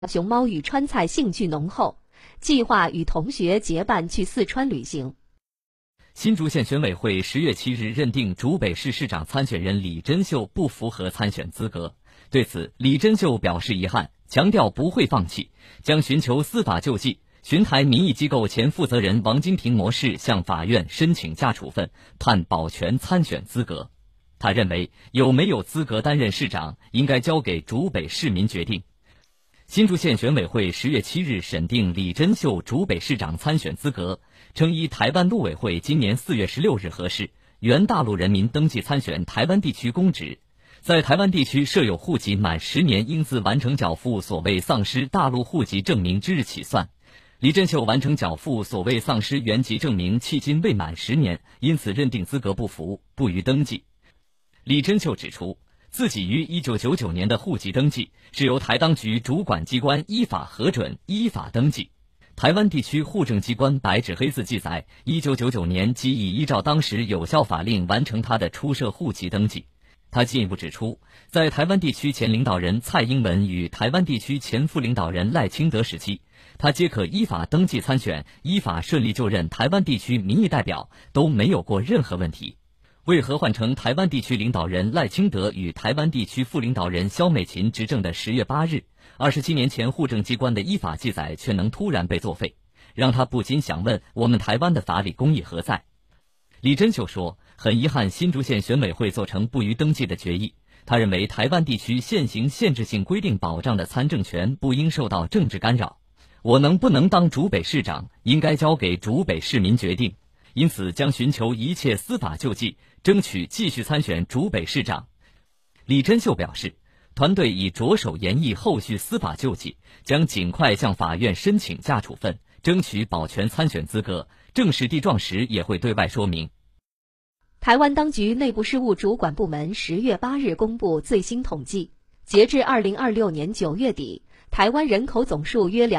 熊猫与川菜兴趣浓厚，计划与同学结伴去四川旅行。 新竹县选委会10月7日认定竹北市市长参选人李珍秀不符合参选资格。对此，李珍秀表示遗憾，强调不会放弃，将寻求司法救济。巡台民意机构前负责人王金平模式向法院申请假处分，判保全参选资格。他认为有没有资格担任市长，应该交给竹北市民决定。新竹县选委会10月7日审定李珍秀竹北市长参选资格，称依台湾陆委会今年4月16日核示，原大陆人民登记参选台湾地区公职，在台湾地区设有户籍满10年应自完成缴付所谓丧失大陆户籍证明之日起算。李珍秀完成缴付所谓丧失原籍证明迄今未满10年，因此认定资格不符，不予登记。李珍秀指出，自己于1999年的户籍登记是由台当局主管机关依法核准、依法登记。台湾地区户政机关白纸黑字记载，1999年即已依照当时有效法令完成他的出设户籍登记。他进一步指出，在台湾地区前领导人蔡英文与台湾地区前副领导人赖清德时期，他皆可依法登记参选，依法顺利就任台湾地区民意代表，都没有过任何问题。为何换成台湾地区领导人赖清德与台湾地区副领导人萧美琴执政的10月8日，27年前户政机关的依法记载却能突然被作废，让他不禁想问，我们台湾的法理公义何在？李珍秀说，很遗憾新竹县选委会做成不予登记的决议。他认为台湾地区现行限制性规定保障的参政权不应受到政治干扰，我能不能当竹北市长，应该交给竹北市民决定，因此将寻求一切司法救济，争取继续参选竹北市长。李珍秀表示，团队已着手研议后续司法救济，将尽快向法院申请假处分，争取保全参选资格，正式地状时也会对外说明。 台湾当局内部事务主管部门10月8日公布最新统计，截至2026年9月底，台湾人口总数约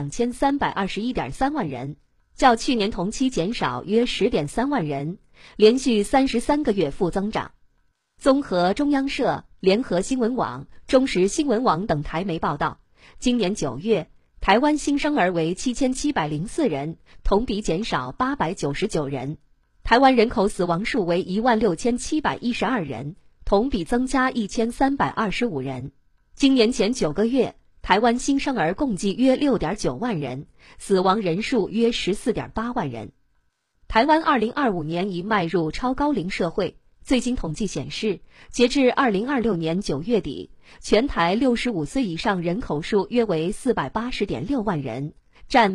2321.3万人，较去年同期减少约10.3万人，连续33个月负增长。综合中央社、联合新闻网、中时新闻网等台媒报道，今年9月，台湾新生儿为7704人，同比减少899人。台湾人口死亡数为16712人，同比增加1325人。今年前9个月，台湾新生儿共计约6.9万人，死亡人数约14.8万人。台湾2025年已迈入超高龄社会，最新统计显示，截至2026年9月底，全台65岁以上人口数约为480.6万人，占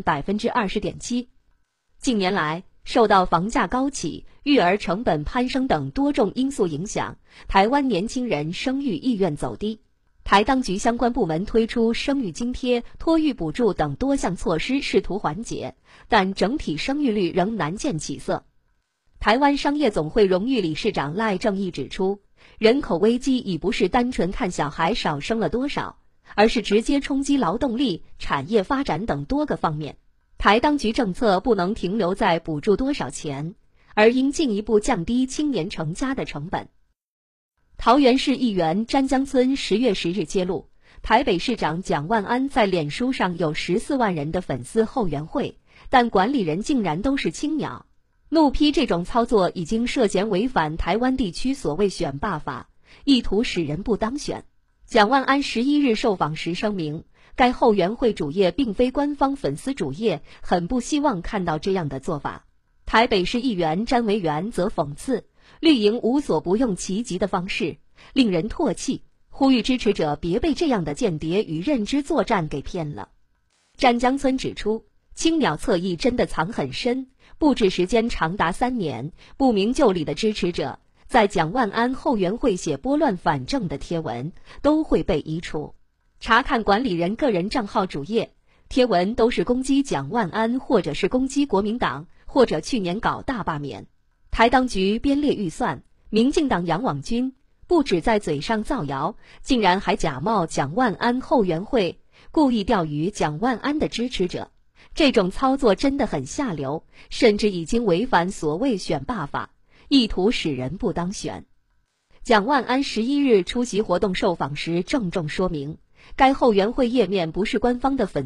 20.7%。近年来，受到房价高企、育儿成本攀升等多种因素影响，台湾年轻人生育意愿走低。台当局相关部门推出生育津贴、托育补助等多项措施，试图缓解，但整体生育率仍难见起色。台湾商业总会荣誉理事长赖正义指出，人口危机已不是单纯看小孩少生了多少，而是直接冲击劳动力、产业发展等多个方面。台当局政策不能停留在补助多少钱，而应进一步降低青年成家的成本。桃园市议员詹江村10月10日揭露，台北市长蒋万安在脸书上有14万人的粉丝后援会，但管理人竟然都是青鸟，怒批这种操作已经涉嫌违反台湾地区所谓选罢法，意图使人不当选。蒋万安11日受访时声明，该后援会主页并非官方粉丝主页，很不希望看到这样的做法。台北市议员詹维元则讽刺，绿营无所不用其极的方式，令人唾弃，呼吁支持者别被这样的间谍与认知作战给骗了。詹江村指出，青鸟侧翼真的藏很深，布置时间长达3年，不明就里的支持者在蒋万安后援会写拨乱反正的贴文都会被移除。查看管理人个人账号主页，贴文都是攻击蒋万安，或者是攻击国民党，或者去年搞大罢免。台当局编列预算，民进党养网军，不止在嘴上造谣，竟然还假冒蒋万安后援会，故意钓鱼蒋万安的支持者。这种操作真的很下流，甚至已经违反所谓选罢法，意图使人不当选。蒋万安11日出席活动受访时郑重说明， 该后援会页面不是官方的粉